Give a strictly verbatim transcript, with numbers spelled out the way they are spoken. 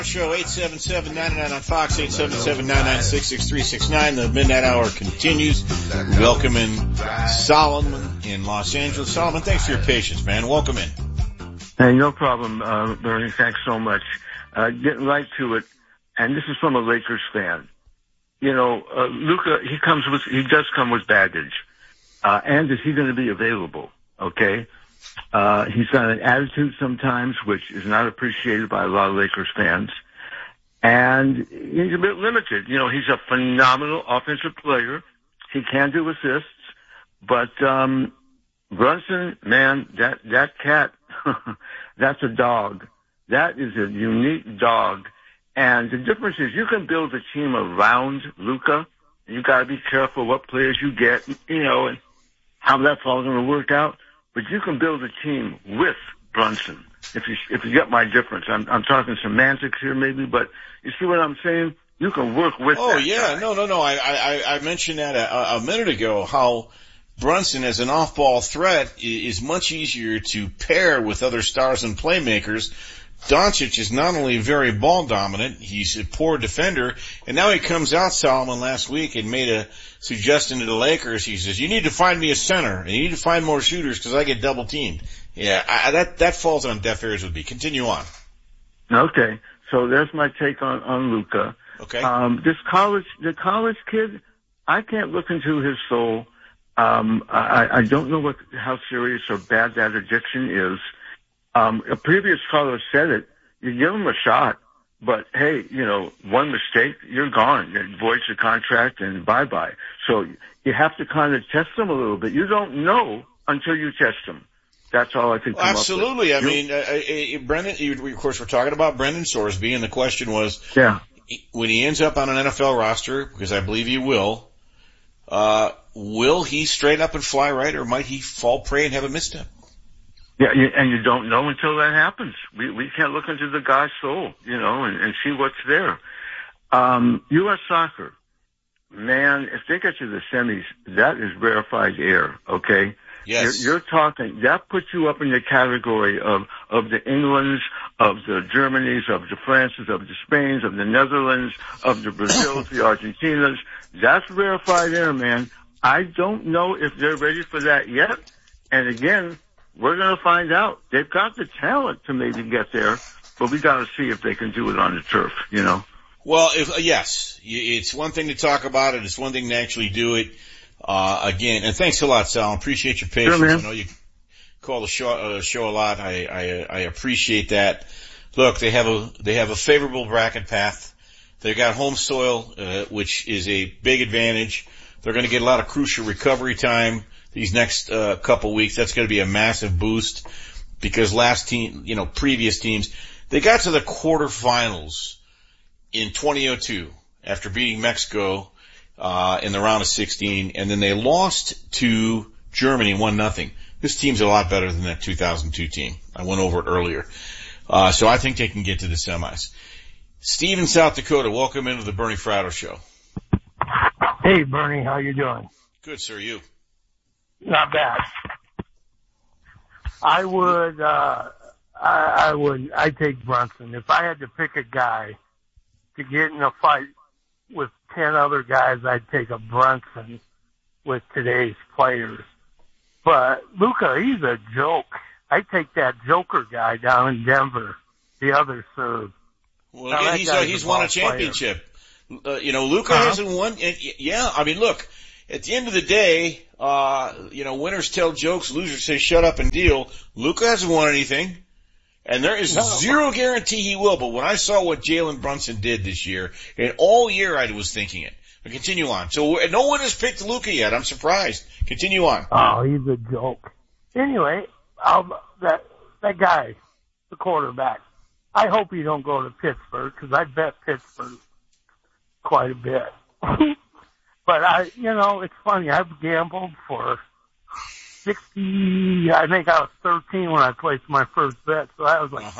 Show eight seven seven, nine nine on Fox, eight seven seven, nine nine six, six three six nine. The Midnight Hour continues. Welcome in Solomon in Los Angeles. Solomon, thanks for your patience, man. Welcome in. Hey, no problem, uh, Bernie. Thanks so much. Uh, getting right to it, and this is from a Lakers fan. You know, uh, Luka, he comes with, he does come with baggage. Uh, and is he going to be available? Okay. Uh, he's got an attitude sometimes, which is not appreciated by a lot of Lakers fans. And he's a bit limited. You know, he's a phenomenal offensive player. He can do assists. But, um, Brunson, man, that, that cat, that's a dog. That is a unique dog. And the difference is you can build a team around Luka. You gotta be careful what players you get, you know, and how that's all going to work out. But you can build a team with Brunson. If you if you get my difference, I'm I'm talking semantics here maybe, but you see what I'm saying? You can work with. Oh that yeah, guy. no no no. I I I mentioned that a, a minute ago. How Brunson as an off-ball threat is much easier to pair with other stars and playmakers. Doncic is not only very ball dominant, he's a poor defender, and now he comes out, Solomon, last week and made a suggestion to the Lakers. He says, you need to find me a center, and you need to find more shooters because I get double teamed. Yeah, I, that, that falls on deaf ears with me. Continue on. Okay. So there's my take on, on Luka. Okay. Um, this college, the college kid, I can't look into his soul. Um, I, I don't know what, how serious or bad that addiction is. Um, a previous caller said it. You give him a shot, but hey, you know, one mistake, you're gone. It voids your contract and bye-bye. So you have to kind of test them a little bit. You don't know until you test them. That's all I can come Absolutely. up with. I mean, uh, uh, Brendan, you, of course, we're talking about Brendan Sorsby, and the question was, yeah, when he ends up on an N F L roster, because I believe he will, uh, will he straight up and fly right, or might he fall prey and have a misstep? Yeah, and you don't know until that happens. We we can't look into the guy's soul, you know, and, and see what's there. Um, U S Soccer, man, if they get to the semis, that is rarefied air, okay? Yes. You're, you're talking, that puts you up in the category of, of the Englands, of the Germanys, of the Frances, of the Spains, of the Netherlands, of the Brazils, the Argentinas. That's rarefied air, man. I don't know if they're ready for that yet. And again, we're going to find out. They've got the talent to maybe get there, but we got to see if they can do it on the turf, you know? Well, if, uh, yes, it's one thing to talk about it. It's one thing to actually do it. Uh, again, and thanks a lot, Sal. Appreciate your patience. Sure, man. I know you call the show, uh, show a lot. I, I, I appreciate that. Look, they have a, they have a favorable bracket path. They've got home soil, uh, which is a big advantage. They're going to get a lot of crucial recovery time these next uh, couple weeks. That's going to be a massive boost because last team, you know, previous teams, they got to the quarterfinals in twenty oh two after beating Mexico uh in the round of sixteen, and then they lost to Germany one nothing. This team's a lot better than that two thousand two team. I went over it earlier. Uh so I think they can get to the semis. Steve in South Dakota, welcome into the Bernie Fratto Show. Hey, Bernie, how you doing? Good, sir. You? Not bad. I would, uh, I, I would, I'd take Brunson. If I had to pick a guy to get in a fight with ten other guys, I'd take a Brunson with today's players. But Luka, he's a joke. I'd take that Joker guy down in Denver, the other serve. Well, again, he's, uh, he's won a championship. Uh, you know, Luka uh-huh. hasn't won. Yeah, I mean, look, at the end of the day, uh, you know, winners tell jokes, losers say shut up and deal. Luka hasn't won anything, and there is no. zero guarantee he will. But when I saw what Jalen Brunson did this year, and all year I was thinking it. But continue on. So no one has picked Luka yet. I'm surprised. Continue on. Oh, he's a joke. Anyway, I'll, that that guy, the quarterback, I hope he don't go to Pittsburgh because I bet Pittsburgh quite a bit. But I, you know, it's funny. I've gambled for sixty. I think I was thirteen when I placed my first bet, so I was like. Uh-huh.